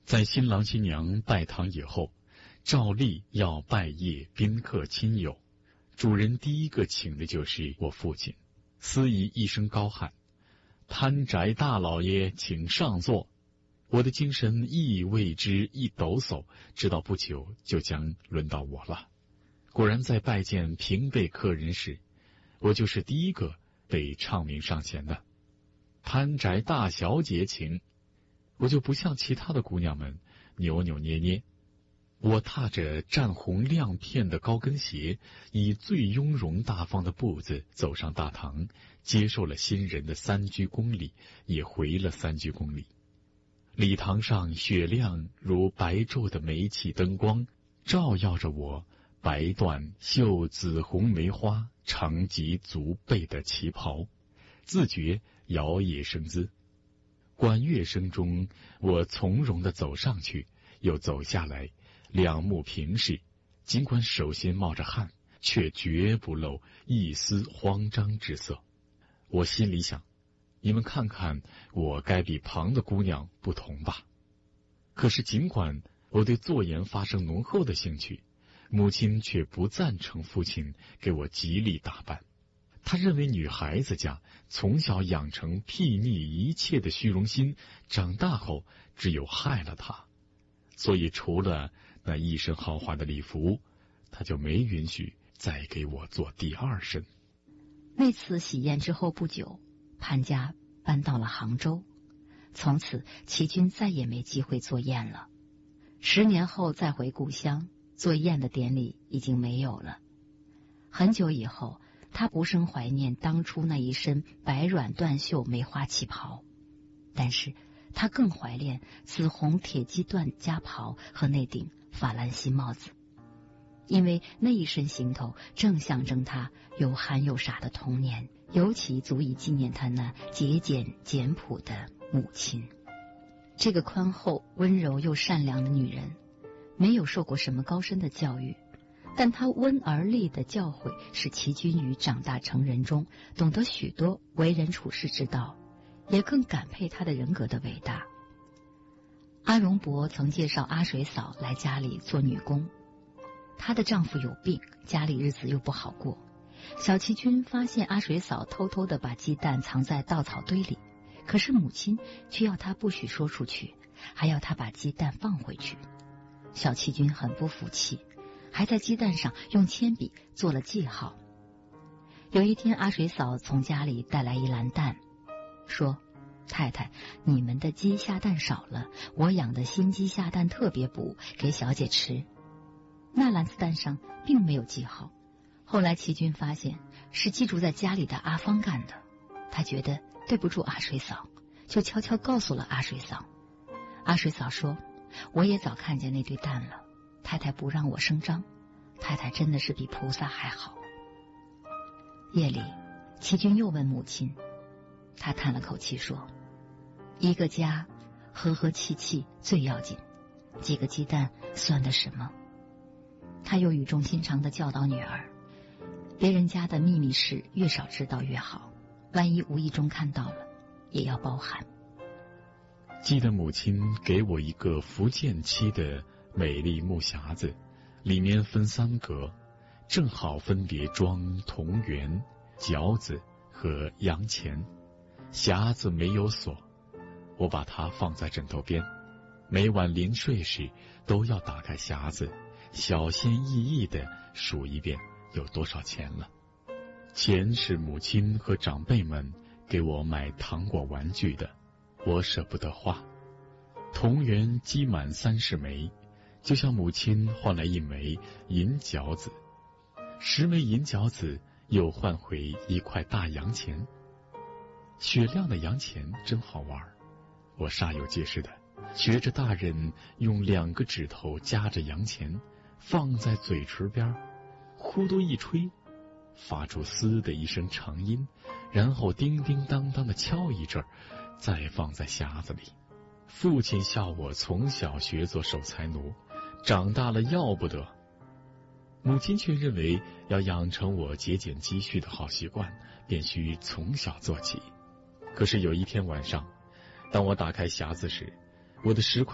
在新郎新娘拜堂以后，照例要拜谒宾客亲友，主人第一个请的就是我父亲。司仪一声高喊：“潘宅大老爷请上座。”我的精神亦为之一抖擞，直到不久就将轮到我了。果然在拜见平辈客人时，我就是第一个被唱名上前的。潘宅大小姐请。我就不像其他的姑娘们扭扭捏捏，我踏着湛红亮片的高跟鞋，以最雍容大方的步子走上大堂，接受了新人的3鞠躬礼，也回了3鞠躬礼。礼堂上雪亮如白昼的煤气灯光，照耀着我白缎绣紫红梅花长及足背的旗袍，自觉摇曳生姿。管乐声中，我从容地走上去，又走下来，两目平视，尽管手心冒着汗，却绝不露一丝慌张之色。我心里想，你们看看我该比旁的姑娘不同吧。可是尽管我对做颜发生浓厚的兴趣，母亲却不赞成父亲给我极力打扮。他认为女孩子家从小养成睥睨一切的虚荣心，长大后只有害了她。所以除了那一身豪华的礼服，他就没允许再给我做第2身。 那次喜宴之后不久，潘家搬到了杭州，从此齐军再也没机会做宴了。10年后再回故乡，做宴的典礼已经没有了。很久以后，他不胜怀念当初那一身白软缎绣梅花旗袍，但是他更怀念紫红铁鸡缎夹袍和那顶法兰西帽子，因为那一身行头正象征他又憨又傻的童年，尤其足以纪念他那节俭简朴的母亲。这个宽厚温柔又善良的女人，没有受过什么高深的教育，但她温而立的教诲使齐君于长大成人中懂得许多为人处世之道，也更感佩她的人格的伟大。阿荣伯曾介绍阿水嫂来家里做女工，她的丈夫有病，家里日子又不好过。小齐君发现阿水嫂偷偷地把鸡蛋藏在稻草堆里，可是母亲却要她不许说出去，还要她把鸡蛋放回去。小齐君很不服气，还在鸡蛋上用铅笔做了记号。有一天，阿水嫂从家里带来一篮蛋，说：“太太，你们的鸡下蛋少了，我养的新鸡下蛋特别补，给小姐吃。”那篮子蛋上并没有记号。后来齐军发现是寄住在家里的阿芳干的，他觉得对不住阿水嫂，就悄悄告诉了阿水嫂。阿水嫂说：“我也早看见那堆蛋了，太太不让我声张，太太真的是比菩萨还好。”夜里，齐军又问母亲，他叹了口气说：“一个家和和气气最要紧，几个鸡蛋算得什么？”他又语重心长地教导女儿，别人家的秘密事越少知道越好，万一无意中看到了，也要包涵。 记得母亲给我一个福建漆的美丽木匣子，里面分3格，正好分别装铜元、饺子和洋钱。匣子没有锁，我把它放在枕头边，每晚临睡时都要打开匣子，小心翼翼地数一遍有多少钱了。钱是母亲和长辈们给我买糖果玩具的，我舍不得花。铜元积满30枚，就像母亲换来1枚银饺子，10枚银饺子又换回1块大洋钱。雪亮的洋钱真好玩，我煞有介事的学着大人用2个指头夹着洋钱，放在嘴唇边，呼嘟一吹，发出嘶的一声长音，然后叮叮当当的敲一阵，再放在匣子里。父亲笑我从小学做守财奴，长大了要不得。母亲却认为要养成我节俭积蓄的好习惯，便需从小做起。可是有一天晚上，当我打开匣子时，我的10块